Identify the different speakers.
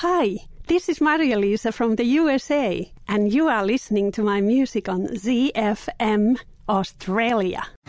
Speaker 1: Hi, this is Maria-Lisa from the USA, and you are listening to my music on ZFM Australia.